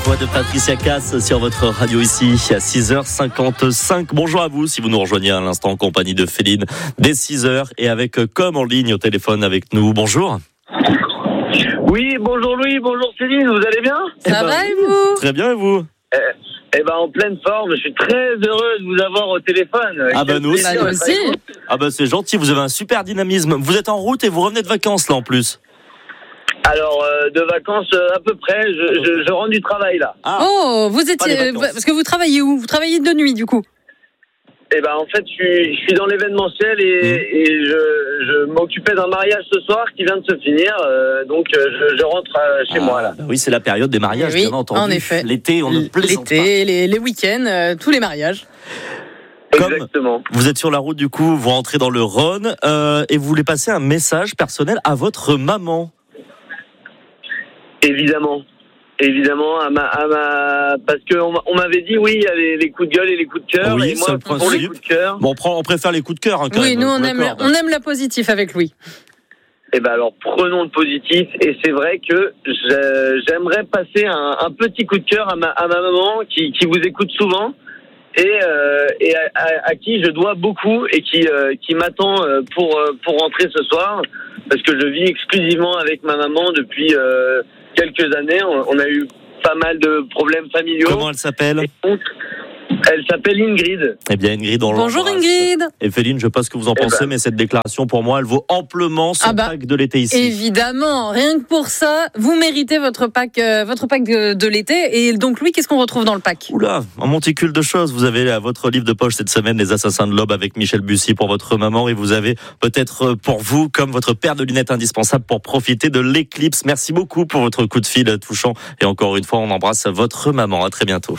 voix de Patricia Cass sur votre radio ici à 6h55. Bonjour à vous si vous nous rejoignez à l'instant en compagnie de Féline dès 6h et avec Com en ligne au téléphone avec nous. Bonjour. Oui, bonjour Louis, bonjour Céline, vous allez bien ? Ça va et vous ? Très bien et vous ? En pleine forme, je suis très heureux de vous avoir au téléphone. Ah bah nous aussi. Ah bah c'est gentil, vous avez un super dynamisme. Vous êtes en route et vous revenez de vacances là en plus. Alors, de vacances à peu près, je rentre du travail là. Ah. Oh, vous étiez... Parce que vous travaillez où ? Vous travaillez de nuit du coup ? En fait, je suis dans l'événementiel et je m'occupais d'un mariage ce soir qui vient de se finir. Donc, je rentre chez moi là. Bah oui, c'est la période des mariages, oui, bien entendu. En effet. L'été, on ne plaisante pas. L'été, les week-ends, tous les mariages. Exactement. Vous êtes sur la route du coup, vous rentrez dans le Rhône et vous voulez passer un message personnel à votre maman. Évidemment, parce qu'on m'avait dit oui, il y a les coups de gueule et les coups de cœur. Oui, et moi, pour les coups de cœur. Bon, on préfère les coups de cœur quand oui, même. nous on aime la positif avec Louis. Alors prenons le positif. Et c'est vrai que j'aimerais passer un petit coup de cœur à ma maman qui vous écoute souvent et à qui je dois beaucoup et qui m'attend pour rentrer ce soir parce que je vis exclusivement avec ma maman depuis quelques années. On a eu pas mal de problèmes familiaux. Comment elle s'appelle ? Elle s'appelle Ingrid. Eh bien Ingrid, on Bonjour l'embrasse. Ingrid. Et Féline, je sais pas ce que vous en pensez, mais cette déclaration pour moi, elle vaut amplement son pack de l'été ici. Évidemment, rien que pour ça, vous méritez votre pack de l'été. Et donc Louis, qu'est-ce qu'on retrouve dans le pack ? Oula, un monticule de choses. Vous avez à votre livre de poche cette semaine Les Assassins de l'Aube avec Michel Bussy pour votre maman et vous avez peut-être pour vous comme votre paire de lunettes indispensable pour profiter de l'éclipse. Merci beaucoup pour votre coup de fil touchant et encore une fois, on embrasse votre maman. À très bientôt.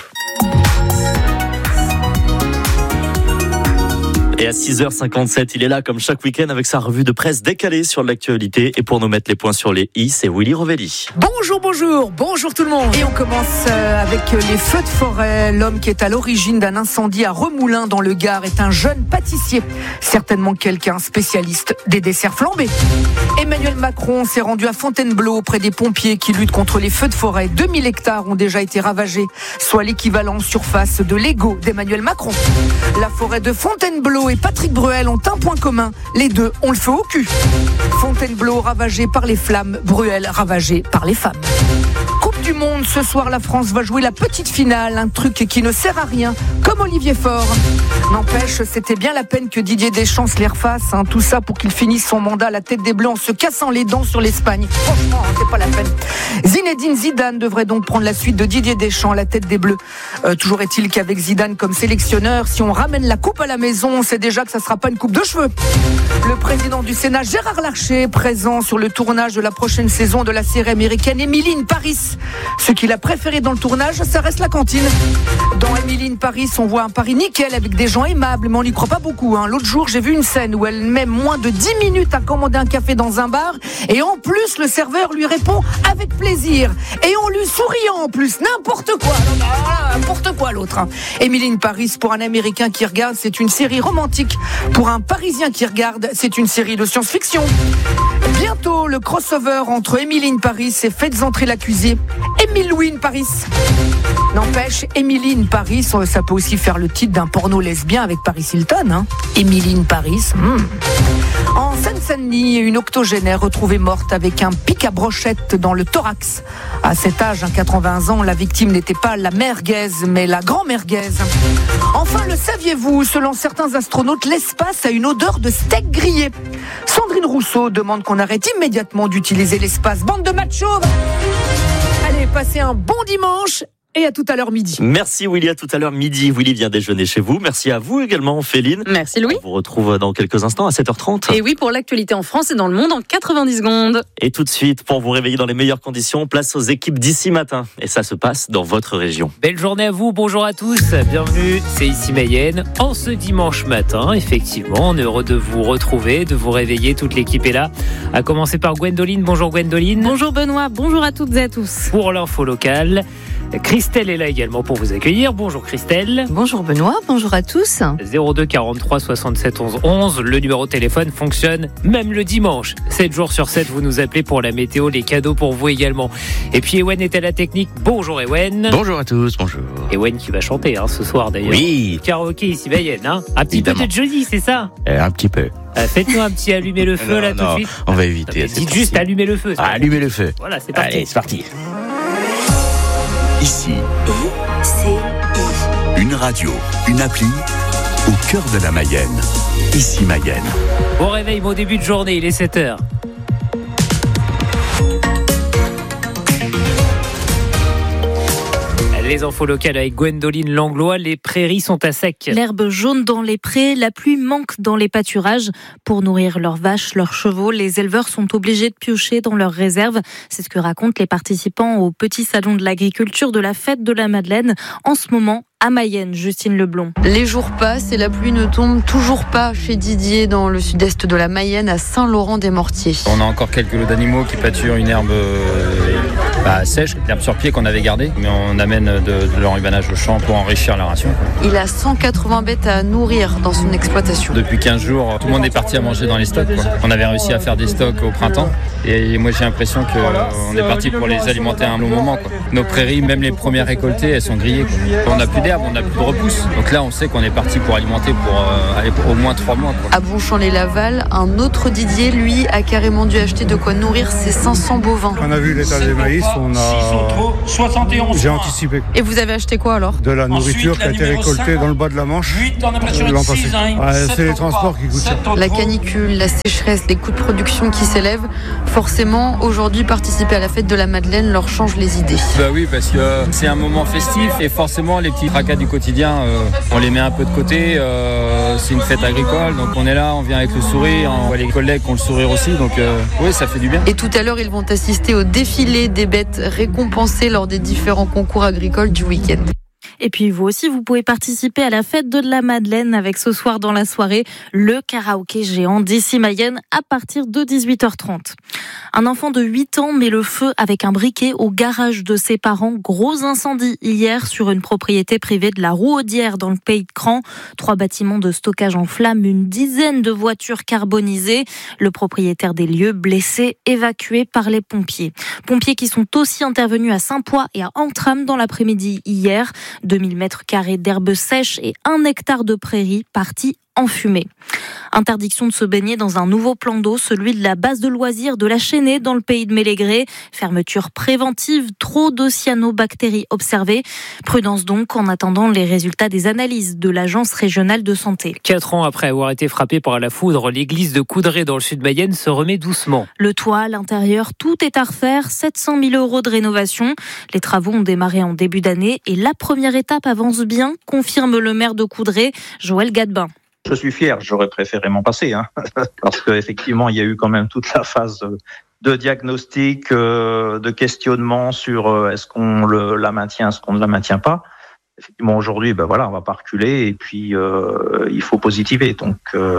Et à 6h57, il est là comme chaque week-end avec sa revue de presse décalée sur l'actualité. Et pour nous mettre les points sur les i, c'est Willy Rovelli. Bonjour tout le monde. Et on commence avec les feux de forêt. L'homme qui est à l'origine d'un incendie à Remoulins dans le Gard est un jeune pâtissier. Certainement quelqu'un spécialiste des desserts flambés. Emmanuel Macron s'est rendu à Fontainebleau auprès des pompiers qui luttent contre les feux de forêt. 2000 hectares ont déjà été ravagés, soit l'équivalent surface de l'Ego d'Emmanuel Macron. La forêt de Fontainebleau et Patrick Bruel ont un point commun. Les deux ont le feu au cul. Fontainebleau ravagé par les flammes, Bruel ravagé par les femmes. Coupe du Monde, ce soir la France va jouer la petite finale, un truc qui ne sert à rien, comme Olivier Faure. N'empêche, c'était bien la peine que Didier Deschamps se les refasse, tout ça pour qu'il finisse son mandat à la tête des Bleus en se cassant les dents sur l'Espagne. Franchement, c'est pas la peine. Zinedine Zidane devrait donc prendre la suite de Didier Deschamps à la tête des Bleus. Toujours est-il qu'avec Zidane comme sélectionneur, si on ramène la coupe à la maison, on sait déjà que ça sera pas une coupe de cheveux. Le président du Sénat, Gérard Larcher, présent sur le tournage de la prochaine saison de la série américaine Emily in Paris. Ce qu'il a préféré dans le tournage, ça reste la cantine. Dans Emily in Paris, on voit un Paris nickel avec des gens aimables, mais on n'y croit pas beaucoup. L'autre jour, j'ai vu une scène où elle met moins de 10 minutes à commander un café dans un bar, et en plus, le serveur lui répond avec plaisir. Et on lui sourit en plus, n'importe quoi. N'importe quoi l'autre. Emily in Paris, pour un Américain qui regarde, c'est une série romantique. Pour un Parisien qui regarde, c'est une série de science-fiction. Bientôt, le crossover entre Emily in Paris et Faites entrer l'accusé, Émile Louis in Paris. N'empêche, Emily in Paris, ça peut aussi faire le titre d'un porno lesbien avec Paris Hilton. Emily in Paris. En Seine-Saint-Denis, une octogénaire retrouvée morte avec un pic à brochette dans le thorax. À cet âge, 80 ans, la victime n'était pas la merguez, mais la grand-merguez. Enfin, le saviez-vous, selon certains astronautes, l'espace a une odeur de steak grillé. Sandrine Rousseau demande qu'on arrête immédiatement d'utiliser l'espace. Bande de machos! Allez, passez un bon dimanche et à tout à l'heure midi. Merci Willy, à tout à l'heure midi. Willy vient déjeuner chez vous. Merci à vous également Féline. Merci Louis. On vous retrouve dans quelques instants à 7h30. Et oui, pour l'actualité en France et dans le monde en 90 secondes. Et tout de suite, pour vous réveiller dans les meilleures conditions, place aux équipes d'ici matin. Et ça se passe dans votre région. Belle journée à vous, bonjour à tous, bienvenue, c'est ici Mayenne. En ce dimanche matin, effectivement, on est heureux de vous retrouver, de vous réveiller, toute l'équipe est là. À commencer par Gwendoline, bonjour Gwendoline. Bonjour Benoît, bonjour à toutes et à tous. Pour l'info locale, Christelle est là également pour vous accueillir. Bonjour Christelle. Bonjour Benoît, bonjour à tous. 02 43 67 11 11, le numéro de téléphone fonctionne même le dimanche. 7 jours sur 7, vous nous appelez pour la météo, les cadeaux pour vous également. Et puis Ewen est à la technique. Bonjour Ewen. Bonjour à tous, bonjour. Ewen qui va chanter ce soir d'ailleurs. Oui. Karaoké ici Mayenne, un petit Évidemment. peu de Johnny, c'est ça? Un petit peu. Faites-nous un petit allumer le feu tout de suite. On va éviter. Dites juste allumer le feu. Allumer le feu. Voilà, c'est parti. Allez, c'est parti. Ici, une radio, une appli au cœur de la Mayenne. Ici Mayenne. Bon réveil, bon début de journée, il est 7h. Les infos locales avec Gwendoline Langlois, les prairies sont à sec. L'herbe jaune dans les prés, la pluie manque dans les pâturages. Pour nourrir leurs vaches, leurs chevaux, les éleveurs sont obligés de piocher dans leurs réserves. C'est ce que racontent les participants au petit salon de l'agriculture de la fête de la Madeleine. En ce moment, à Mayenne, Justine Leblond. Les jours passent et la pluie ne tombe toujours pas chez Didier dans le sud-est de la Mayenne, à Saint-Laurent-des-Mortiers. On a encore quelques lots d'animaux qui pâturent une herbe sèche, l'herbe sur pied qu'on avait gardée, mais on amène de l'enrubanage au champ pour enrichir la ration. Il a 180 bêtes à nourrir dans son exploitation. Depuis 15 jours, tout le monde est parti à manger dans les stocks. On avait réussi à faire des stocks au printemps et moi j'ai l'impression qu'on est parti pour les alimenter à un long moment. Nos prairies, même les premières récoltées, elles sont grillées. On n'a plus d'herbe, on n'a plus de repousse. Donc là, on sait qu'on est parti pour alimenter pour au moins 3 mois. À Bonchamp-les-Laval, un autre Didier, lui, a carrément dû acheter de quoi nourrir ses 500 bovins. On a vu l'état des maïs, j'ai anticipé. Et vous avez acheté quoi alors? De la nourriture qui a été récoltée dans le bas de la Manche l'an passé. C'est les transports qui coûtent cher. La canicule, la sécheresse, les coûts de production qui s'élèvent, forcément, aujourd'hui, participer à la fête de la Madeleine leur change les idées. Bah oui, parce que c'est un moment festif et forcément les petits tracas du quotidien, on les met un peu de côté. C'est une fête agricole, donc on est là, on vient avec le sourire, on voit les collègues qui ont le sourire aussi, donc oui, ça fait du bien. Et tout à l'heure, ils vont assister au défilé des bêtes récompensées lors des différents concours agricoles du week-end. Et puis vous aussi, vous pouvez participer à la fête de la Madeleine avec ce soir dans la soirée le karaoké géant d'Ici Mayenne à partir de 18h30. Un enfant de 8 ans met le feu avec un briquet au garage de ses parents. Gros incendie hier sur une propriété privée de la Rouaudière dans le pays de Cran. 3 bâtiments de stockage en flammes, une dizaine de voitures carbonisées. Le propriétaire des lieux blessé, évacué par les pompiers. Pompiers qui sont aussi intervenus à Saint-Poix et à Antram dans l'après-midi hier. 2000 mètres carrés d'herbe sèche et 1 hectare de prairie partis en fumée. Interdiction de se baigner dans un nouveau plan d'eau, celui de la base de loisirs de la Chênaie dans le pays de Mélégré. Fermeture préventive, trop de cyanobactéries observées. Prudence donc en attendant les résultats des analyses de l'Agence régionale de santé. 4 ans après avoir été frappée par la foudre, l'église de Coudray dans le sud Mayenne se remet doucement. Le toit, l'intérieur, tout est à refaire. 700 000 € de rénovation. Les travaux ont démarré en début d'année et la première étape avance bien, confirme le maire de Coudray, Joël Gadebin. Je suis fier, j'aurais préféré m'en passer, parce qu'effectivement, il y a eu quand même toute la phase de diagnostic, de questionnement sur est-ce qu'on la maintient, est-ce qu'on ne la maintient pas. Effectivement, aujourd'hui, on va pas reculer et puis il faut positiver. Donc,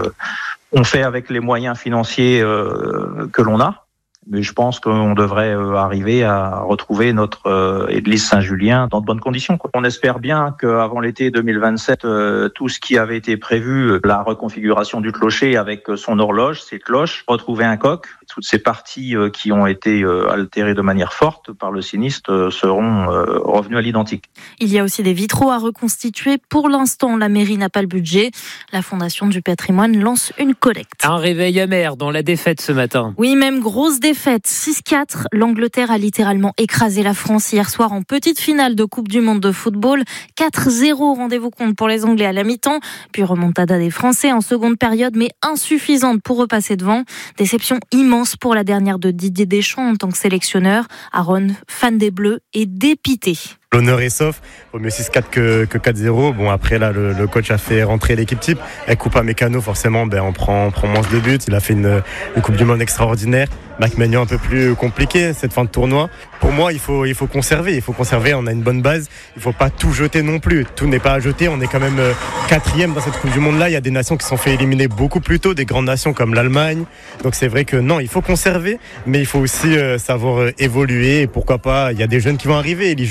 on fait avec les moyens financiers que l'on a. Mais je pense qu'on devrait arriver à retrouver notre église Saint-Julien dans de bonnes conditions. On espère bien qu'avant l'été 2027, tout ce qui avait été prévu, la reconfiguration du clocher avec son horloge, ses cloches, retrouver un coq, toutes ces parties qui ont été altérées de manière forte par le sinistre seront revenues à l'identique. Il y a aussi des vitraux à reconstituer. Pour l'instant, la mairie n'a pas le budget. La Fondation du patrimoine lance une collecte. Un réveil amer dans la défaite ce matin. Oui, même grosse défaite. 6-4, l'Angleterre a littéralement écrasé la France hier soir en petite finale de Coupe du Monde de football. 4-0, rendez-vous compte pour les Anglais à la mi-temps. Puis remontada des Français en seconde période, mais insuffisante pour repasser devant. Déception immense pour la dernière de Didier Deschamps en tant que sélectionneur. Aaron, fan des Bleus, est dépité. L'honneur est sauf, au mieux 6-4 que 4-0. Bon, après là, le coach a fait rentrer l'équipe type. Avec Coupa Mécano, forcément, on prend moins de buts. Il a fait une Coupe du Monde extraordinaire. Mac Magnan un peu plus compliqué cette fin de tournoi. Pour moi, il faut conserver. On a une bonne base. Il faut pas tout jeter non plus. Tout n'est pas à jeter. On est quand même 4e dans cette Coupe du Monde là. Il y a des nations qui se sont fait éliminer beaucoup plus tôt, des grandes nations comme l'Allemagne. Donc c'est vrai que non, il faut conserver, mais il faut aussi savoir évoluer. Et pourquoi pas, il y a des jeunes qui vont arriver. Les juniors Croupi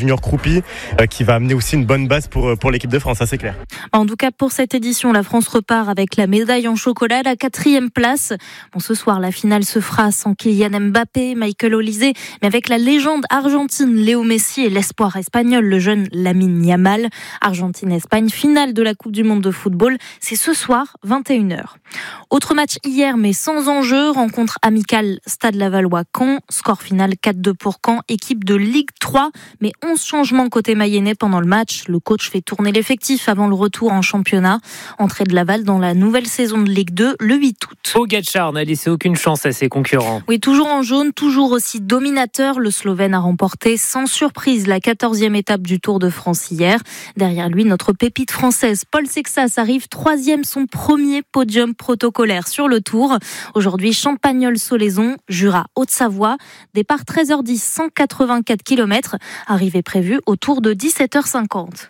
puis qui va amener aussi une bonne base pour l'équipe de France, ça c'est clair. En tout cas, pour cette édition, la France repart avec la médaille en chocolat, la 4e place. Bon, ce soir, la finale se fera sans Kylian Mbappé, Michael Olise, mais avec la légende argentine Léo Messi et l'espoir espagnol, le jeune Lamine Yamal. Argentine-Espagne, finale de la Coupe du Monde de football, c'est ce soir, 21h. Autre match hier, mais sans enjeu, rencontre amicale Stade Lavallois-Caen, score final 4-2 pour Caen, équipe de Ligue 3, mais 11 changements côté mayennais pendant le match. Le coach fait tourner l'effectif avant le retour en championnat. Entrée de Laval dans la nouvelle saison de Ligue 2 le 8 août. Pogačar n'a laissé aucune chance à ses concurrents. Oui, toujours en jaune, toujours aussi dominateur, le Slovène a remporté sans surprise la 14e étape du Tour de France hier. Derrière lui, notre pépite française Paul Sexas arrive 3e, son premier podium protocolaire sur le Tour. Aujourd'hui, Champagnole-Solaison, Jura, Haute-Savoie. Départ 13h10, 184 km. Arrivée prévue autour de 17h50.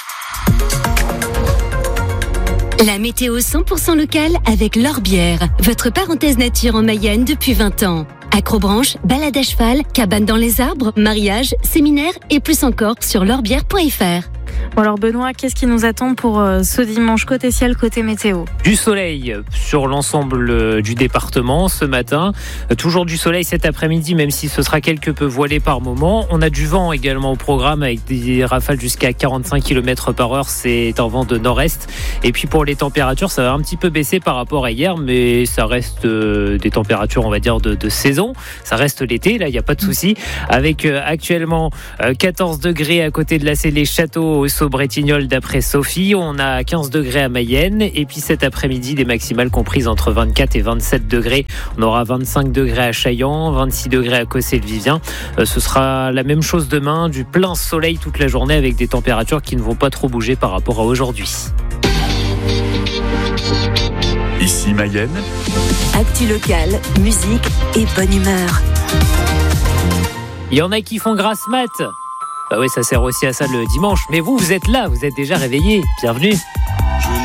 La météo 100% locale avec L'Orbière, votre parenthèse nature en Mayenne depuis 20 ans. Acrobranche, balade à cheval, cabane dans les arbres, mariage, séminaire et plus encore sur l'orbière.fr. Bon alors Benoît, qu'est-ce qui nous attend pour ce dimanche côté ciel, côté météo ? Du soleil sur l'ensemble du département ce matin. Toujours du soleil cet après-midi, même si ce sera quelque peu voilé par moment. On a du vent également au programme avec des rafales jusqu'à 45 km/h. C'est un vent de nord-est. Et puis pour les températures, ça va un petit peu baisser par rapport à hier, mais ça reste des températures, on va dire, de saison. Ça reste l'été, là, il n'y a pas de souci. Avec actuellement 14 degrés à côté de la Célé-Château au Saut-Bretignolles d'après Sophie. On a 15 degrés à Mayenne. Et puis cet après-midi, des maximales comprises entre 24 et 27 degrés. On aura 25 degrés à Chaillan, 26 degrés à Cossé-le-Vivien. Ce sera la même chose demain, du plein soleil toute la journée avec des températures qui ne vont pas trop bouger par rapport à aujourd'hui. Ici Mayenne. Actu locale, musique et bonne humeur. Il y en a qui font grasse mat. Bah oui, ça sert aussi à ça le dimanche. Mais vous êtes là, vous êtes déjà réveillés. Bienvenue.